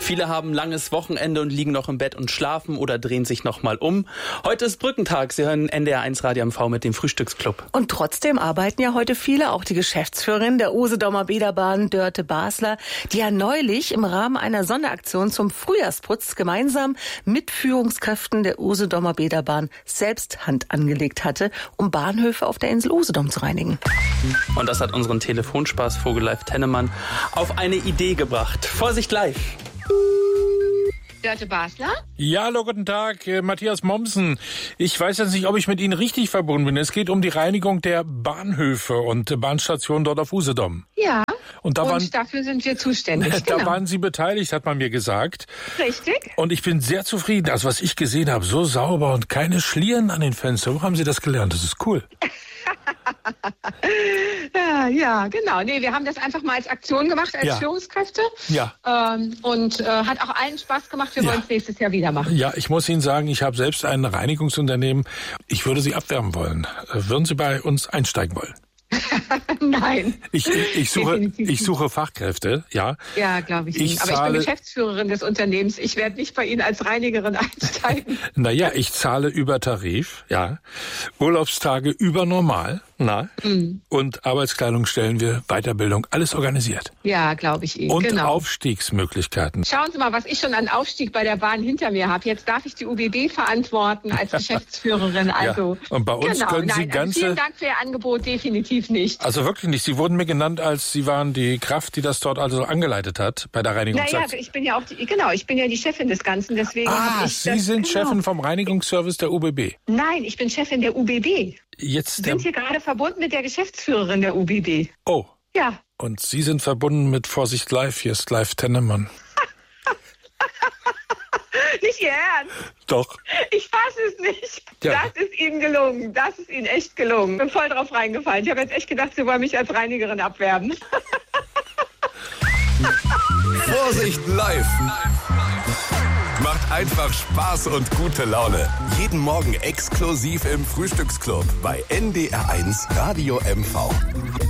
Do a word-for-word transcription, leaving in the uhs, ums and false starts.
Viele haben langes Wochenende und liegen noch im Bett und schlafen oder drehen sich noch mal um. Heute ist Brückentag. Sie hören N D R eins Radio M V mit dem Frühstücksclub. Und trotzdem arbeiten ja heute viele, auch die Geschäftsführerin der Usedomer Bäderbahn, Dörte Basler, die ja neulich im Rahmen einer Sonderaktion zum Frühjahrsputz gemeinsam mit Führungskräften der Usedomer Bäderbahn selbst Hand angelegt hatte, um Bahnhöfe auf der Insel Usedom zu reinigen. Und das hat unseren Telefonspaß Vogel-Live Tennemann auf eine Idee gebracht. Vorsicht live! Dörte Basler? Ja, hallo, guten Tag, äh, Matthias Mommsen. Ich weiß jetzt nicht, ob ich mit Ihnen richtig verbunden bin. Es geht um die Reinigung der Bahnhöfe und äh, Bahnstationen dort auf Usedom. Ja, und, da und waren, dafür sind wir zuständig. Da genau. waren Sie beteiligt, hat man mir gesagt. Richtig. Und ich bin sehr zufrieden. Also was ich gesehen habe, so sauber und keine Schlieren an den Fenstern. Wo haben Sie das gelernt? Das ist cool. ja, ja, genau. Nee, wir haben das einfach mal als Aktion gemacht, als ja. Führungskräfte. Ja. Ähm, und äh, hat auch allen Spaß gemacht. Wir ja. wollen es nächstes Jahr wieder machen. Ja, ich muss Ihnen sagen, ich habe selbst ein Reinigungsunternehmen. Ich würde Sie abwerben wollen. Würden Sie bei uns einsteigen wollen? Nein. Ich, ich, suche, ich suche Fachkräfte, ja. Ja, glaube ich, ich nicht. Aber zahle, ich bin Geschäftsführerin des Unternehmens. Ich werde nicht bei Ihnen als Reinigerin einsteigen. Naja, ich zahle über Tarif, ja. Urlaubstage über normal, na. Mhm. Und Arbeitskleidung stellen wir, Weiterbildung, alles organisiert. Ja, glaube ich Ihnen. Und genau. Aufstiegsmöglichkeiten. Schauen Sie mal, was ich schon an Aufstieg bei der Bahn hinter mir habe. Jetzt darf ich die U B B verantworten als Geschäftsführerin. Also, ja. Und bei uns genau. können Sie Nein, ganze... Also vielen Dank für Ihr Angebot, definitiv nicht. Also wirklich nicht. Sie wurden mir genannt, als Sie waren die Kraft, die das dort also angeleitet hat bei der Reinigungsaktion. Naja, ich bin ja auch die, genau, ich bin ja die Chefin des Ganzen, deswegen ah, habe ich Sie das, sind genau. Chefin vom Reinigungsservice der U B B. Nein, ich bin Chefin der U B B. Jetzt Sie sind hier gerade verbunden mit der Geschäftsführerin der U B B. Oh. Ja. Und Sie sind verbunden mit Vorsicht Live. Hier ist Live Tennemann. Nicht Ihr Ernst? Doch. Ich fasse es nicht. Ja. Das ist Ihnen gelungen. Das ist Ihnen echt gelungen. Ich bin voll drauf reingefallen. Ich habe jetzt echt gedacht, Sie wollen mich als Reinigerin abwerben. Vorsicht Live. Macht einfach Spaß und gute Laune. Jeden Morgen exklusiv im Frühstücksclub bei N D R eins Radio M V.